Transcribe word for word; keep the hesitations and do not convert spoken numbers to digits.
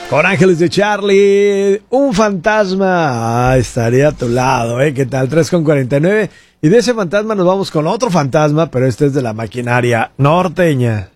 Con Ángeles de Charlie, un fantasma ah, estaría a tu lado, ¿eh? ¿Qué tal? tres con cuarenta y nueve. Y de ese fantasma nos vamos con otro fantasma, pero este es de la maquinaria norteña.